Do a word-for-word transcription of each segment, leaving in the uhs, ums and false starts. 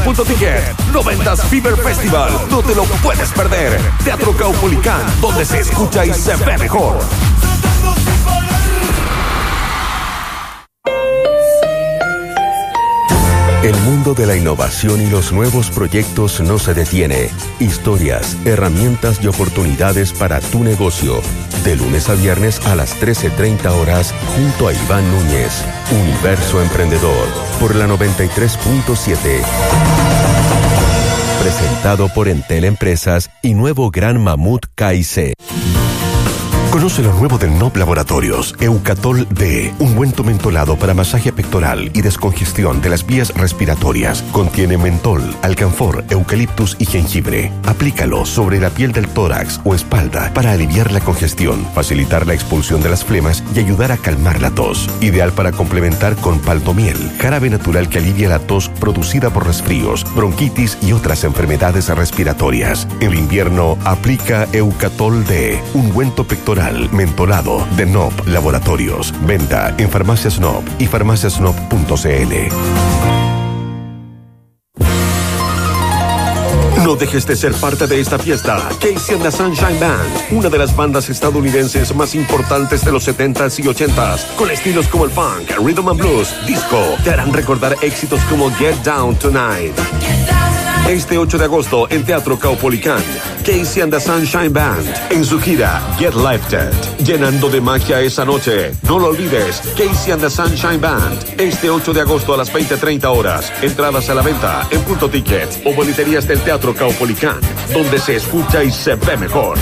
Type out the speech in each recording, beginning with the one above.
Punto Ticket. noventas Fever Festival. No te lo puedes perder. Teatro Caupolicán, donde se escucha y se ve mejor. El mundo de la innovación y los nuevos proyectos no se detiene. Historias, herramientas y oportunidades para tu negocio. De lunes a viernes a las trece treinta horas, junto a Iván Núñez. Universo Emprendedor, por la noventa y tres punto siete. Presentado por Entel Empresas y nuevo Gran Mamut K I C. Conoce lo nuevo del N O P Laboratorios, Eucatol D, ungüento mentolado para masaje pectoral y descongestión de las vías respiratorias. Contiene mentol, alcanfor, eucaliptus y jengibre. Aplícalo sobre la piel del tórax o espalda para aliviar la congestión, facilitar la expulsión de las flemas y ayudar a calmar la tos. Ideal para complementar con paltomiel, jarabe natural que alivia la tos producida por resfríos, bronquitis y otras enfermedades respiratorias. En invierno, aplica Eucatol D, ungüento pectoral mentolado de N O P Laboratorios. Venta en Farmacias N O P y farmacias N O P punto c l. No dejes de ser parte de esta fiesta. Casey and the Sunshine Band, una de las bandas estadounidenses más importantes de los setentas y ochentas, con estilos como el funk, rhythm and blues, disco, te harán recordar éxitos como Get Down Tonight. Este ocho de agosto en Teatro Caupolicán, Casey and the Sunshine Band en su gira Get Lifted, llenando de magia esa noche. No lo olvides, Casey and the Sunshine Band, este ocho de agosto a las veinte treinta horas. Entradas a la venta en Punto Ticket o boleterías del Teatro Caupolicán, donde se escucha y se ve mejor.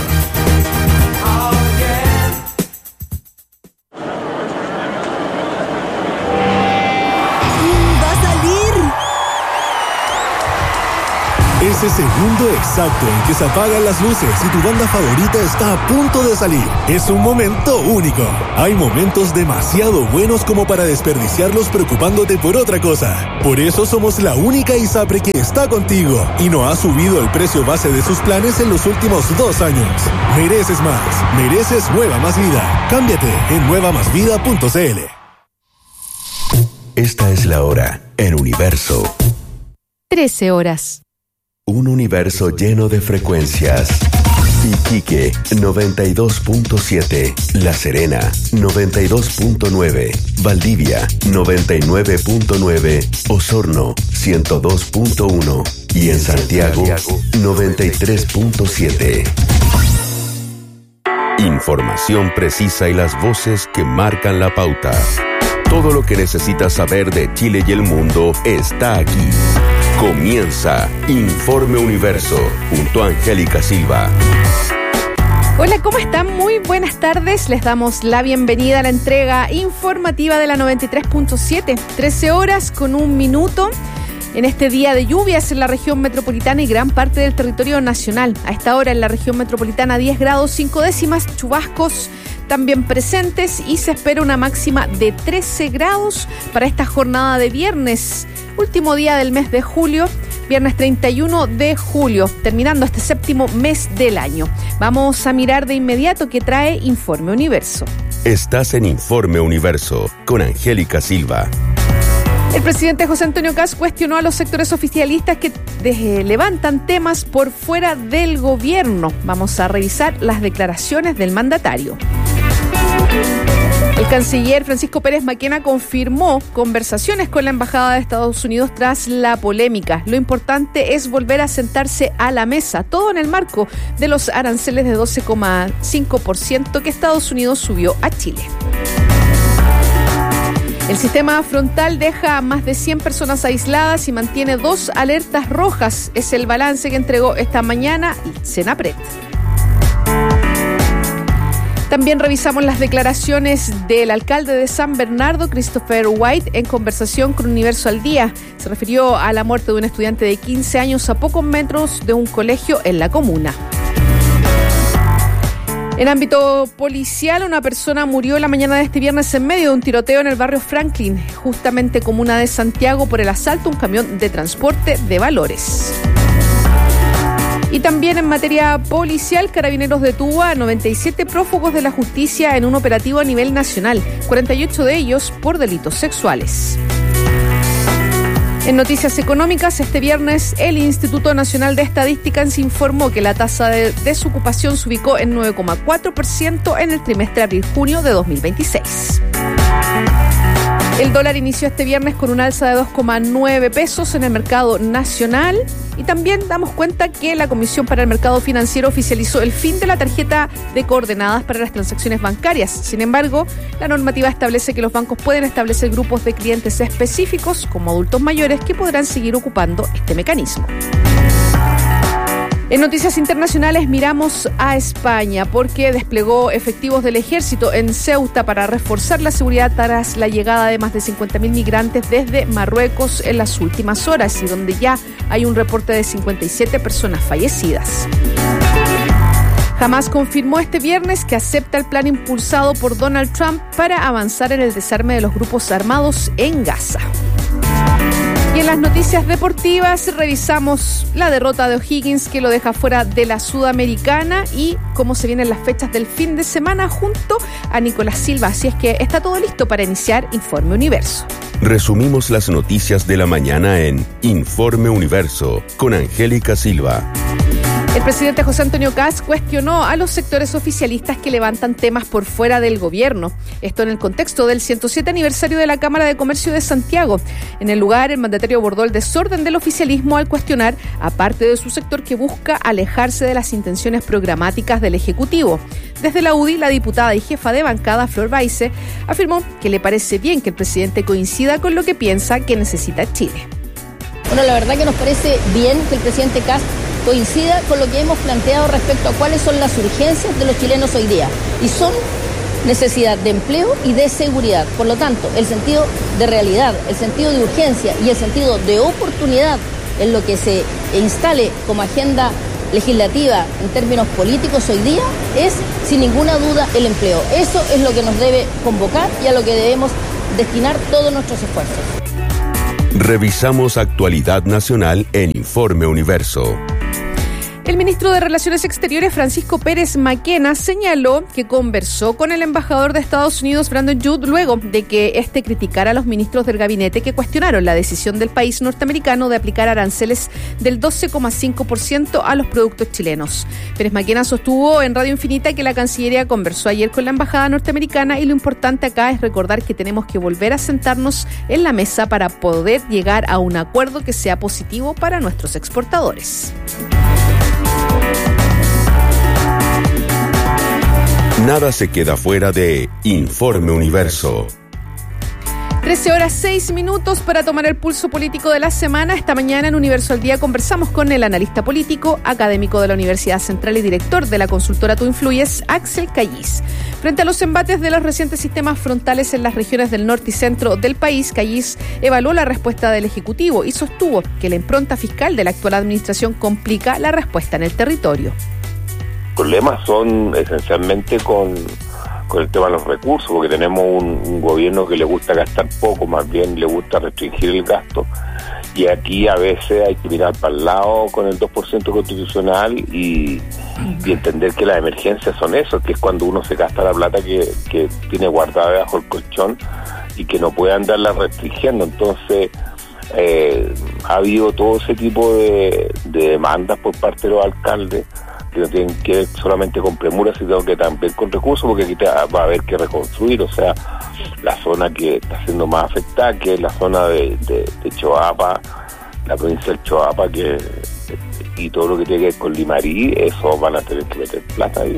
Ese segundo exacto en que se apagan las luces y tu banda favorita está a punto de salir. Es un momento único. Hay momentos demasiado buenos como para desperdiciarlos preocupándote por otra cosa. Por eso somos la única ISAPRE que está contigo y no ha subido el precio base de sus planes en los últimos dos años. Mereces más. Mereces Nueva Más Vida. Cámbiate en nueva más vida punto c l. Esta es la hora en Universo. trece horas. Un universo lleno de frecuencias. Iquique, noventa y dos punto siete. La Serena, noventa y dos punto nueve. Valdivia, noventa y nueve punto nueve. Osorno, ciento dos punto uno. Y en Santiago, noventa y tres punto siete. Información precisa y las voces que marcan la pauta. Todo lo que necesitas saber de Chile y el mundo está aquí. Comienza Informe Universo, junto a Angélica Silva. Hola, ¿cómo están? Muy buenas tardes. Les damos la bienvenida a la entrega informativa de la noventa y tres punto siete. trece horas con un minuto. En este día de lluvias en la región metropolitana y gran parte del territorio nacional. A esta hora en la región metropolitana diez grados cinco décimas, chubascos también presentes y se espera una máxima de trece grados para esta jornada de viernes, último día del mes de julio, viernes treinta y uno de julio, terminando este séptimo mes del año. Vamos a mirar de inmediato qué trae Informe Universo. Estás en Informe Universo con Angélica Silva. El presidente José Antonio Kast cuestionó a los sectores oficialistas que de, levantan temas por fuera del gobierno. Vamos a revisar las declaraciones del mandatario. El canciller Francisco Pérez Maquena confirmó conversaciones con la Embajada de Estados Unidos tras la polémica. Lo importante es volver a sentarse a la mesa, todo en el marco de los aranceles de doce coma cinco por ciento que Estados Unidos subió a Chile. El sistema frontal deja a más de cien personas aisladas y mantiene dos alertas rojas. Es el balance que entregó esta mañana Senapred. También revisamos las declaraciones del alcalde de San Bernardo, Christopher White, en conversación con Universo al Día. Se refirió a la muerte de un estudiante de quince años a pocos metros de un colegio en la comuna. En ámbito policial, una persona murió la mañana de este viernes en medio de un tiroteo en el barrio Franklin, justamente comuna de Santiago, por el asalto a un camión de transporte de valores. Y también en materia policial, Carabineros detuvo a noventa y siete prófugos de la justicia en un operativo a nivel nacional, cuarenta y ocho de ellos por delitos sexuales. En noticias económicas, este viernes el Instituto Nacional de Estadística se informó que la tasa de desocupación se ubicó en nueve coma cuatro por ciento en el trimestre abril-junio de dos mil veintiséis. El dólar inició este viernes con un alza de dos coma nueve pesos en el mercado nacional y también damos cuenta que la Comisión para el Mercado Financiero oficializó el fin de la tarjeta de coordenadas para las transacciones bancarias. Sin embargo, la normativa establece que los bancos pueden establecer grupos de clientes específicos, como adultos mayores, que podrán seguir ocupando este mecanismo. En noticias internacionales miramos a España porque desplegó efectivos del ejército en Ceuta para reforzar la seguridad tras la llegada de más de cincuenta mil migrantes desde Marruecos en las últimas horas y donde ya hay un reporte de cincuenta y siete personas fallecidas. Hamás confirmó este viernes que acepta el plan impulsado por Donald Trump para avanzar en el desarme de los grupos armados en Gaza. Y en las noticias deportivas revisamos la derrota de O'Higgins que lo deja fuera de la Sudamericana y cómo se vienen las fechas del fin de semana junto a Nicolás Silva. Así es que está todo listo para iniciar Informe Universo. Resumimos las noticias de la mañana en Informe Universo con Angélica Silva. El presidente José Antonio Kast cuestionó a los sectores oficialistas que levantan temas por fuera del gobierno. Esto en el contexto del ciento siete aniversario de la Cámara de Comercio de Santiago. En el lugar, el mandatario abordó el desorden del oficialismo al cuestionar a parte de su sector que busca alejarse de las intenciones programáticas del Ejecutivo. Desde la U D I, la diputada y jefa de bancada, Flor Baise, afirmó que le parece bien que el presidente coincida con lo que piensa que necesita Chile. Bueno, la verdad que nos parece bien que el presidente Kast coincida con lo que hemos planteado respecto a cuáles son las urgencias de los chilenos hoy día. Y son necesidad de empleo y de seguridad. Por lo tanto, el sentido de realidad, el sentido de urgencia y el sentido de oportunidad en lo que se instale como agenda legislativa en términos políticos hoy día es, sin ninguna duda, el empleo. Eso es lo que nos debe convocar y a lo que debemos destinar todos nuestros esfuerzos. Revisamos actualidad nacional en Informe Universo. El ministro de Relaciones Exteriores, Francisco Pérez Maquena, señaló que conversó con el embajador de Estados Unidos, Brandon Judd, luego de que éste criticara a los ministros del gabinete que cuestionaron la decisión del país norteamericano de aplicar aranceles del doce coma cinco por ciento a los productos chilenos. Pérez Maquena sostuvo en Radio Infinita que la Cancillería conversó ayer con la embajada norteamericana y lo importante acá es recordar que tenemos que volver a sentarnos en la mesa para poder llegar a un acuerdo que sea positivo para nuestros exportadores. Nada se queda fuera de Informe Universo. trece horas seis minutos para tomar el pulso político de la semana. Esta mañana en Universo al Día conversamos con el analista político, académico de la Universidad Central y director de la consultora Tú Influyes, Axel Cayís. Frente a los embates de los recientes sistemas frontales en las regiones del norte y centro del país, Cayís evaluó la respuesta del Ejecutivo y sostuvo que la impronta fiscal de la actual administración complica la respuesta en el territorio. Los problemas son esencialmente con, con el tema de los recursos, porque tenemos un, un gobierno que le gusta gastar poco, más bien le gusta restringir el gasto, y aquí a veces hay que mirar para el lado con el dos por ciento constitucional y, y entender que las emergencias son eso, que es cuando uno se gasta la plata que, que tiene guardada debajo del colchón y que no puede andarla restringiendo. Entonces eh, ha habido todo ese tipo de, de demandas por parte de los alcaldes que no tienen que ver solamente con premura, sino que también con recursos, porque aquí te va a haber que reconstruir, o sea, la zona que está siendo más afectada, que es la zona de, de, de Choapa, la provincia del Choapa, que y todo lo que tiene que ver con Limarí, eso van a tener que meter plata ahí.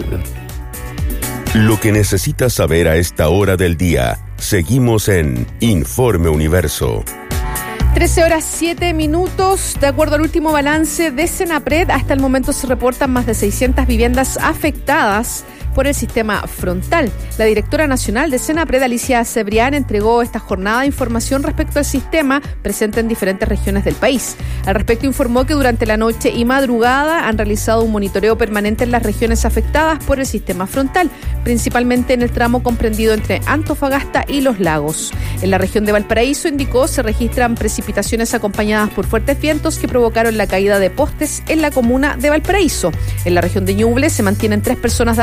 Lo que necesitas saber a esta hora del día. Seguimos en Informe Universo. trece horas siete minutos. De acuerdo al último balance de Senapred, hasta el momento se reportan más de seiscientas viviendas afectadas por el sistema frontal. La directora nacional de Senapred, Alicia Cebrián, entregó esta jornada información respecto al sistema presente en diferentes regiones del país. Al respecto informó que durante la noche y madrugada han realizado un monitoreo permanente en las regiones afectadas por el sistema frontal, principalmente en el tramo comprendido entre Antofagasta y Los Lagos. En la región de Valparaíso, indicó, se registran precipitaciones acompañadas por fuertes vientos que provocaron la caída de postes en la comuna de Valparaíso. En la región de Ñuble se mantienen tres personas damnificadas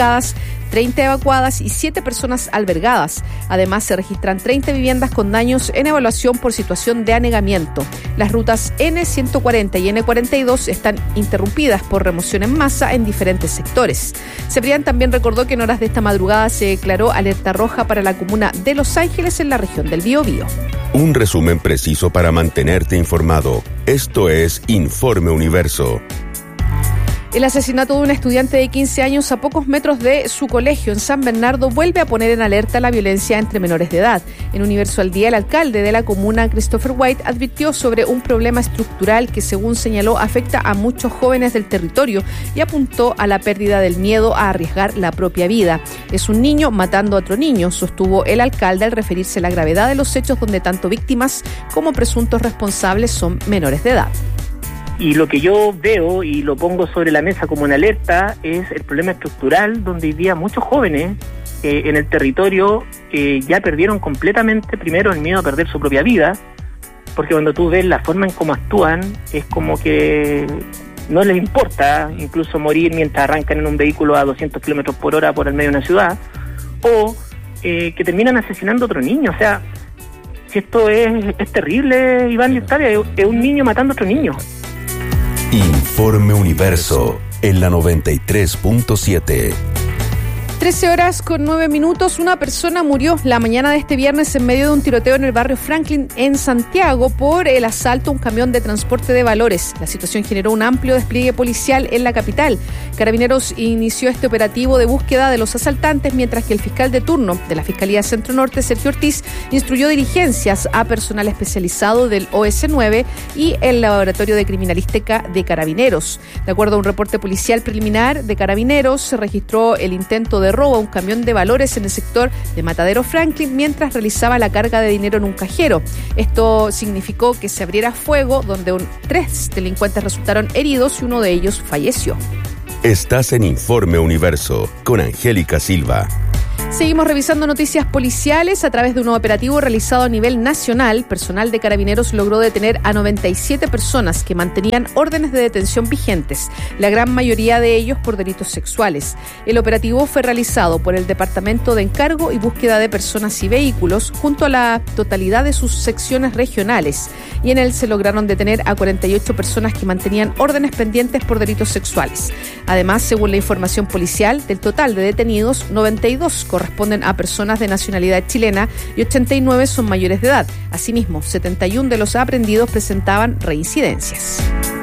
afectadas, treinta evacuadas y siete personas albergadas. Además, se registran treinta viviendas con daños en evaluación por situación de anegamiento. Las rutas ene ciento cuarenta y ene cuarenta y dos están interrumpidas por remoción en masa en diferentes sectores. Cebrián también recordó que en horas de esta madrugada se declaró alerta roja para la comuna de Los Ángeles en la región del Biobío. Un resumen preciso para mantenerte informado. Esto es Informe Universo. El asesinato de un estudiante de quince años a pocos metros de su colegio en San Bernardo vuelve a poner en alerta la violencia entre menores de edad. En Universo al Día, el alcalde de la comuna, Christopher White, advirtió sobre un problema estructural que, según señaló, afecta a muchos jóvenes del territorio y apuntó a la pérdida del miedo a arriesgar la propia vida. Es un niño matando a otro niño, sostuvo el alcalde al referirse a la gravedad de los hechos donde tanto víctimas como presuntos responsables son menores de edad. Y lo que yo veo y lo pongo sobre la mesa como una alerta es el problema estructural donde hoy día muchos jóvenes eh, en el territorio eh, ya perdieron completamente, primero, el miedo a perder su propia vida, porque cuando tú ves la forma en cómo actúan, es como que no les importa incluso morir mientras arrancan en un vehículo a doscientos kilómetros por hora por el medio de una ciudad, o eh, que terminan asesinando a otro niño. O sea, si esto es, es terrible, Iván y Octavia, es, es un niño matando a otro niño. Informe Universo en la noventa y tres punto siete. trece horas con nueve minutos. Una persona murió la mañana de este viernes en medio de un tiroteo en el barrio Franklin, en Santiago, por el asalto a un camión de transporte de valores. La situación generó un amplio despliegue policial en la capital. Carabineros inició este operativo de búsqueda de los asaltantes, mientras que el fiscal de turno de la Fiscalía Centro Norte, Sergio Ortiz, instruyó diligencias a personal especializado del O S nueve y el Laboratorio de Criminalística de Carabineros. De acuerdo a un reporte policial preliminar de Carabineros, se registró el intento de robo a un camión de valores en el sector de Matadero Franklin mientras realizaba la carga de dinero en un cajero. Esto significó que se abriera fuego, donde un, tres delincuentes resultaron heridos y uno de ellos falleció. Estás en Informe Universo con Angélica Silva. Seguimos revisando noticias policiales. A través de un operativo realizado a nivel nacional, personal de Carabineros logró detener a noventa y siete personas que mantenían órdenes de detención vigentes, la gran mayoría de ellos por delitos sexuales. El operativo fue realizado por el Departamento de Encargo y Búsqueda de Personas y Vehículos junto a la totalidad de sus secciones regionales, y en él se lograron detener a cuarenta y ocho personas que mantenían órdenes pendientes por delitos sexuales. Además, según la información policial, del total de detenidos, noventa y dos corresponden a personas de nacionalidad chilena y ochenta y nueve son mayores de edad. Asimismo, setenta y uno de los aprehendidos presentaban reincidencias.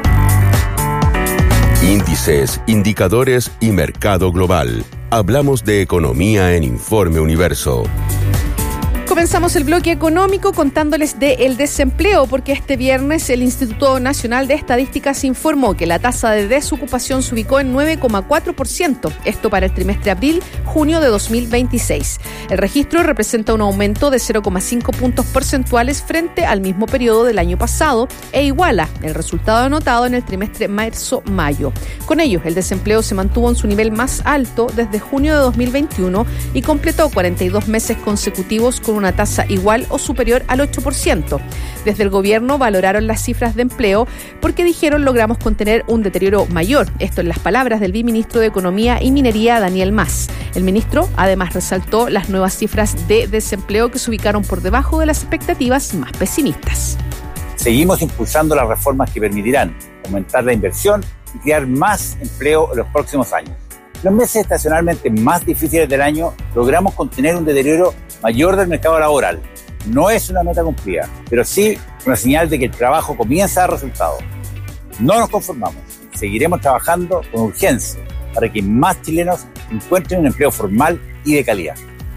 Índices, indicadores y mercado global. Hablamos de economía en Informe Universo. Comenzamos el bloque económico contándoles del desempleo, porque este viernes el Instituto Nacional de Estadísticas informó que la tasa de desocupación se ubicó en nueve coma cuatro por ciento, esto para el trimestre abril-junio de dos mil veintiséis. El registro representa un aumento de cero coma cinco puntos porcentuales frente al mismo periodo del año pasado e iguala el resultado anotado en el trimestre marzo-mayo. Con ello, el desempleo se mantuvo en su nivel más alto desde junio de dos mil veintiuno y completó cuarenta y dos meses consecutivos con una tasa igual o superior al ocho por ciento. Desde el gobierno valoraron las cifras de empleo porque dijeron logramos contener un deterioro mayor. Esto en las palabras del viceministro de Economía y Minería, Daniel Mas. El ministro además resaltó las nuevas cifras de desempleo que se ubicaron por debajo de las expectativas más pesimistas. Seguimos impulsando las reformas que permitirán aumentar la inversión y crear más empleo en los próximos años. En los meses estacionalmente más difíciles del año logramos contener un deterioro mayor del mercado laboral. No es una meta cumplida, pero sí una señal de que el trabajo comienza a dar resultados. No nos conformamos, seguiremos trabajando con urgencia para que más chilenos encuentren un empleo formal y de calidad.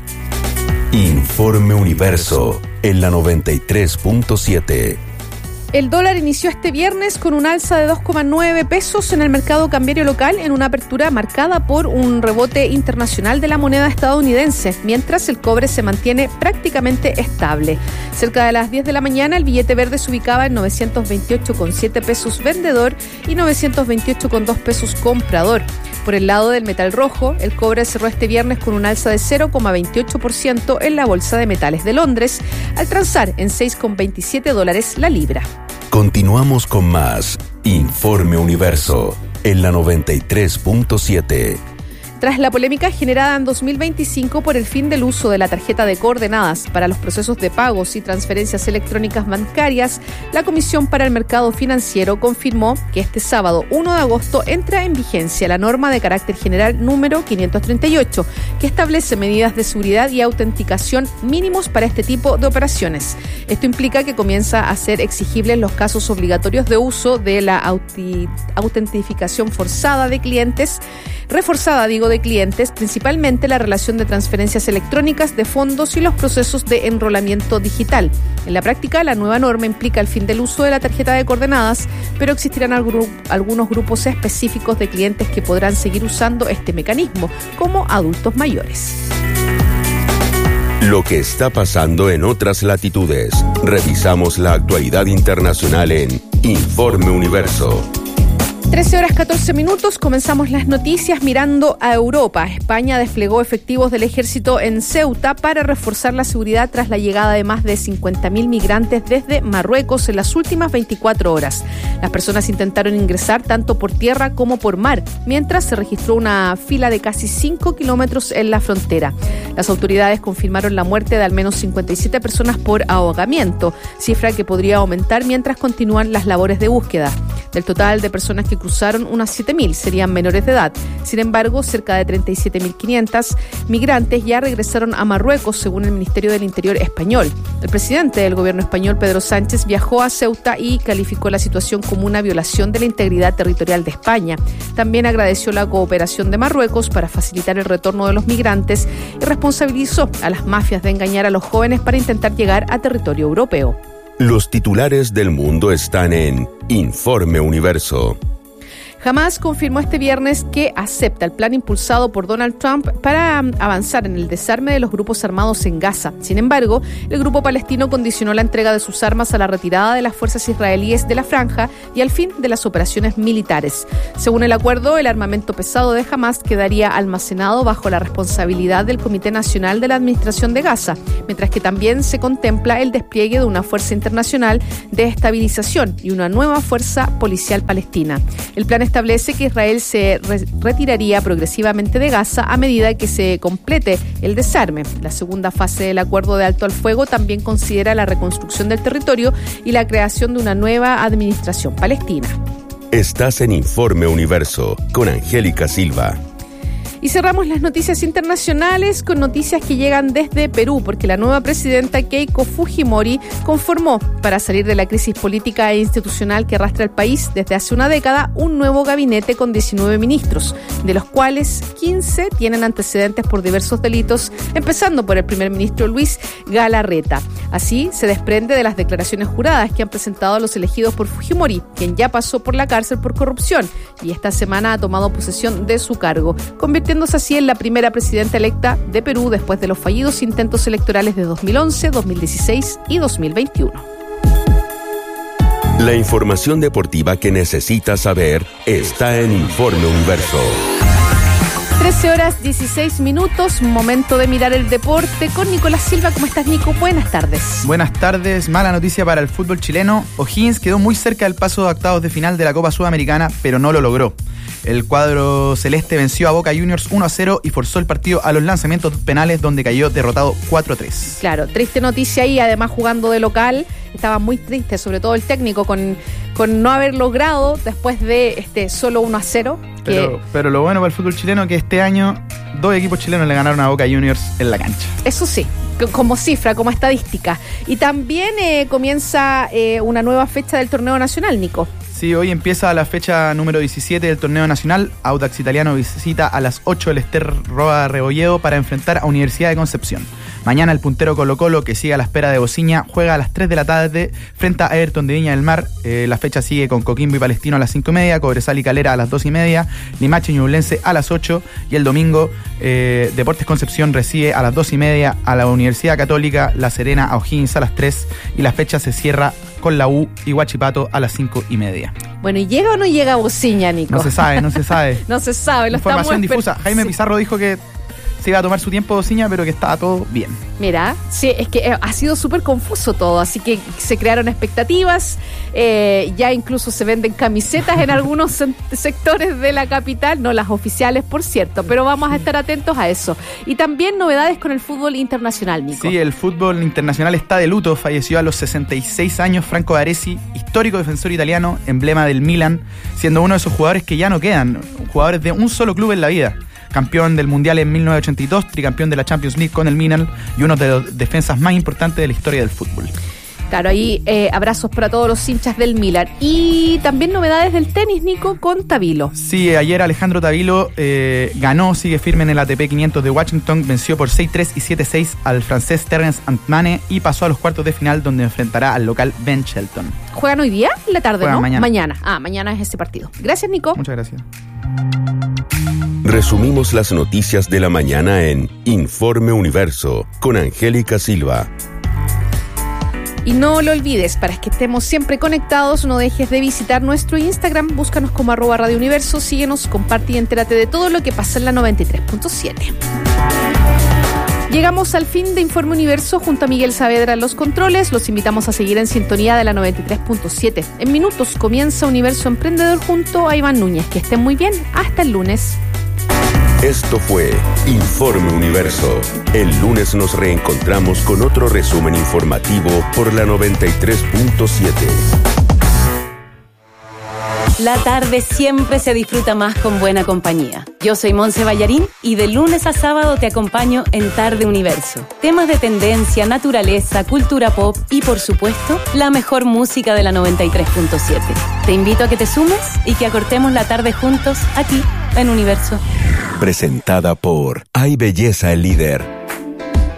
Informe Universo en la noventa y tres punto siete. El dólar inició este viernes con un alza de dos coma nueve pesos en el mercado cambiario local, en una apertura marcada por un rebote internacional de la moneda estadounidense, mientras el cobre se mantiene prácticamente estable. Cerca de las diez de la mañana, el billete verde se ubicaba en novecientos veintiocho coma siete pesos vendedor y novecientos veintiocho coma dos pesos comprador. Por el lado del metal rojo, el cobre cerró este viernes con un alza de cero coma veintiocho por ciento en la Bolsa de Metales de Londres, al transar en seis coma veintisiete dólares la libra. Continuamos con más Informe Universo en la noventa y tres punto siete. Tras la polémica generada en dos mil veinticinco por el fin del uso de la tarjeta de coordenadas para los procesos de pagos y transferencias electrónicas bancarias, la Comisión para el Mercado Financiero confirmó que este sábado uno de agosto entra en vigencia la norma de carácter general número quinientos treinta y ocho, que establece medidas de seguridad y autenticación mínimos para este tipo de operaciones. Esto implica que comienza a ser exigibles los casos obligatorios de uso de la auti- autentificación forzada de clientes, reforzada, digo, de clientes, principalmente la relación de transferencias electrónicas de fondos y los procesos de enrolamiento digital. En la práctica, la nueva norma implica el fin del uso de la tarjeta de coordenadas, pero existirán algún, algunos grupos específicos de clientes que podrán seguir usando este mecanismo, como adultos mayores. Lo que está pasando en otras latitudes. Revisamos la actualidad internacional en Informe Universo. trece horas catorce minutos, comenzamos las noticias mirando a Europa. España desplegó efectivos del ejército en Ceuta para reforzar la seguridad tras la llegada de más de cincuenta mil migrantes desde Marruecos en las últimas veinticuatro horas. Las personas intentaron ingresar tanto por tierra como por mar, mientras se registró una fila de casi cinco kilómetros en la frontera. Las autoridades confirmaron la muerte de al menos cincuenta y siete personas por ahogamiento, cifra que podría aumentar mientras continúan las labores de búsqueda. Del total de personas que cruzaron, unas siete mil serían menores de edad. Sin embargo, cerca de treinta y siete mil quinientos migrantes ya regresaron a Marruecos, según el Ministerio del Interior español. El presidente del gobierno español, Pedro Sánchez, viajó a Ceuta y calificó la situación como una violación de la integridad territorial de España. También agradeció la cooperación de Marruecos para facilitar el retorno de los migrantes y responsabilizó a las mafias de engañar a los jóvenes para intentar llegar a territorio europeo. Los titulares del mundo están en Informe Universo. Hamás confirmó este viernes que acepta el plan impulsado por Donald Trump para avanzar en el desarme de los grupos armados en Gaza. Sin embargo, el grupo palestino condicionó la entrega de sus armas a la retirada de las fuerzas israelíes de la franja y al fin de las operaciones militares. Según el acuerdo, el armamento pesado de Hamás quedaría almacenado bajo la responsabilidad del Comité Nacional de la Administración de Gaza, mientras que también se contempla el despliegue de una fuerza internacional de estabilización y una nueva fuerza policial palestina. El plan establece que Israel se re- retiraría progresivamente de Gaza a medida que se complete el desarme. La segunda fase del acuerdo de alto al fuego también considera la reconstrucción del territorio y la creación de una nueva administración palestina. Estás en Informe Universo con Angélica Silva. Y cerramos las noticias internacionales con noticias que llegan desde Perú, porque la nueva presidenta Keiko Fujimori conformó, para salir de la crisis política e institucional que arrastra el país desde hace una década, un nuevo gabinete con diecinueve ministros, de los cuales quince tienen antecedentes por diversos delitos, empezando por el primer ministro Luis Galarreta. Así se desprende de las declaraciones juradas que han presentado los elegidos por Fujimori, quien ya pasó por la cárcel por corrupción y esta semana ha tomado posesión de su cargo, convirtiéndose así en la primera presidenta electa de Perú después de los fallidos intentos electorales de dos mil once, dos mil dieciséis y dos mil veintiuno. La información deportiva que necesitas saber está en Informe Universo. trece horas dieciséis minutos, momento de mirar el deporte con Nicolás Silva. ¿Cómo estás, Nico? Buenas tardes. Buenas tardes. Mala noticia para el fútbol chileno. O'Higgins quedó muy cerca del paso de octavos de final de la Copa Sudamericana, pero no lo logró. El cuadro celeste venció a Boca Juniors uno a cero y forzó el partido a los lanzamientos penales, donde cayó derrotado cuatro a tres. Claro, triste noticia ahí, además jugando de local. Estaba muy triste, sobre todo el técnico, con, con no haber logrado después de este solo uno a cero. Que... Pero, pero lo bueno para el fútbol chileno es que este año dos equipos chilenos le ganaron a Boca Juniors en la cancha. Eso sí, como cifra, como estadística. Y también eh, comienza eh, una nueva fecha del torneo nacional, Nico. Sí, hoy empieza la fecha número diecisiete del torneo nacional. Audax Italiano visita a las ocho el Ester Roa Rebolledo para enfrentar a Universidad de Concepción. Mañana el puntero Colo Colo, que sigue a la espera de Bociña, juega a las tres de la tarde frente a Everton de Viña del Mar. Eh, la fecha sigue con Coquimbo y Palestino a las cinco y media, Cobresal y Calera a las dos y media, Limache y Ñublense a las ocho, y el domingo eh, Deportes Concepción recibe a las dos y media a la Universidad Católica, La Serena a O'Higgins a las tres, y la fecha se cierra con la U y Huachipato a las cinco y media. Bueno, ¿y llega o no llega Bociña, Nico? No se sabe, no se sabe. No se sabe, lo Información estamos difusa. Jaime Pizarro dijo que se iba a tomar su tiempo Osiña, pero que estaba todo bien. Mira, sí, es que ha sido súper confuso todo, así que se crearon expectativas, eh, ya incluso se venden camisetas en algunos sectores de la capital, no las oficiales, por cierto, pero vamos a estar atentos a eso. Y también novedades con el fútbol internacional, Nico. Sí, el fútbol internacional está de luto, falleció a los sesenta y seis años Franco Baresi, histórico defensor italiano, emblema del Milan, siendo uno de esos jugadores que ya no quedan, jugadores de un solo club en la vida. Campeón del Mundial en mil novecientos ochenta y dos, tricampeón de la Champions League con el Milan y uno de los defensas más importantes de la historia del fútbol. Claro, ahí eh, abrazos para todos los hinchas del Milan. Y también novedades del tenis, Nico, con Tabilo. Sí, ayer Alejandro Tabilo eh, ganó, sigue firme en el A T P quinientos de Washington, venció por seis tres y siete seis al francés Terence Antmane y pasó a los cuartos de final, donde enfrentará al local Ben Shelton. ¿Juegan hoy día? En la tarde, Juegan ¿no? mañana. Mañana. Ah, mañana es ese partido. Gracias, Nico. Muchas gracias. Resumimos las noticias de la mañana en Informe Universo con Angélica Silva. Y no lo olvides, para que estemos siempre conectados, no dejes de visitar nuestro Instagram, búscanos como arroba Radio Universo, síguenos, comparte y entérate de todo lo que pasa en la noventa y tres punto siete. Llegamos al fin de Informe Universo junto a Miguel Saavedra en los controles. Los invitamos a seguir en sintonía de la noventa y tres punto siete. En minutos comienza Universo Emprendedor junto a Iván Núñez. Que estén muy bien. Hasta el lunes. Esto fue Informe Universo. El lunes nos reencontramos con otro resumen informativo por la noventa y tres punto siete. La tarde siempre se disfruta más con buena compañía. Yo soy Monse Ballarín y de lunes a sábado te acompaño en Tarde Universo. Temas de tendencia, naturaleza, cultura pop y, por supuesto, la mejor música de la noventa y tres punto siete. Te invito a que te sumes y que acortemos la tarde juntos aquí en Universo. Presentada por Hay Belleza el Líder.